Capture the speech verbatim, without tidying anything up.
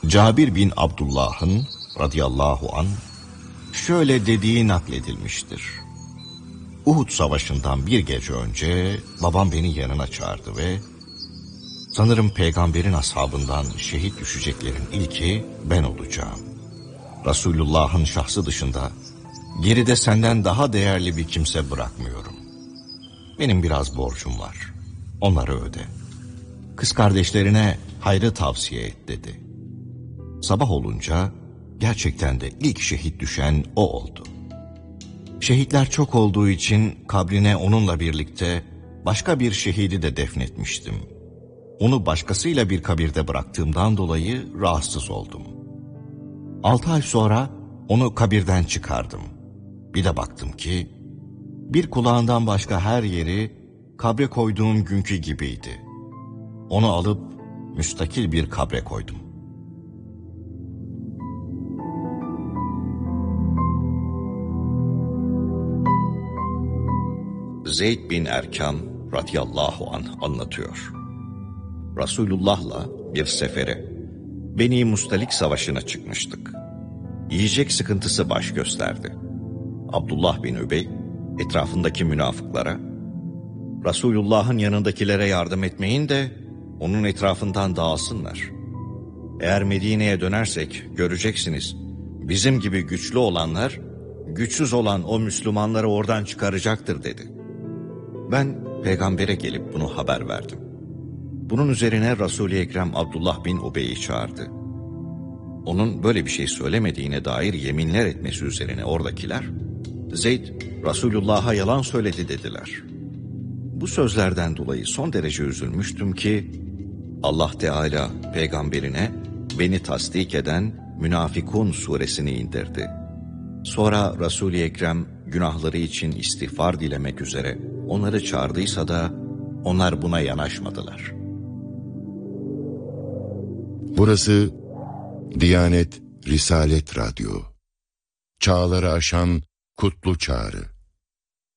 Cabir bin Abdullah'ın radıyallahu an şöyle dediği nakledilmiştir. Uhud savaşından bir gece önce babam beni yanına çağırdı ve sanırım peygamberin ashabından şehit düşeceklerin ilki ben olacağım. Resulullah'ın şahsı dışında geride senden daha değerli bir kimse bırakmıyorum. Benim biraz borcum var. Onları öde. Kız kardeşlerine hayrı tavsiye et dedi. Sabah olunca gerçekten de ilk şehit düşen o oldu. Şehitler çok olduğu için kabrine onunla birlikte başka bir şehidi de defnetmiştim. Onu başkasıyla bir kabirde bıraktığımdan dolayı rahatsız oldum. Altı ay sonra onu kabirden çıkardım. Bir de baktım ki bir kulağından başka her yeri kabre koyduğum günkü gibiydi. Onu alıp müstakil bir kabre koydum. Zeyd bin Erkam radıyallahu anh anlatıyor. Resulullah'la bir sefere Beni Mustalik Savaşı'na çıkmıştık. Yiyecek sıkıntısı baş gösterdi. Abdullah bin Übey etrafındaki münafıklara Resulullah'ın yanındakilere yardım etmeyin de onun etrafından dağılsınlar. Eğer Medine'ye dönersek göreceksiniz bizim gibi güçlü olanlar güçsüz olan o Müslümanları oradan çıkaracaktır dedi. Ben peygambere gelip bunu haber verdim. Bunun üzerine Resul-i Ekrem Abdullah bin Ubey'i çağırdı. Onun böyle bir şey söylemediğine dair yeminler etmesi üzerine oradakiler, Zeyd Resulullah'a yalan söyledi dediler. Bu sözlerden dolayı son derece üzülmüştüm ki Allah Teala peygamberine beni tasdik eden Münafikun suresini indirdi. Sonra Resul-i Ekrem günahları için istiğfar dilemek üzere onları çağırdıysa da onlar buna yanaşmadılar. Burası Diyanet Risalet Radyo. Çağları aşan kutlu çağrı.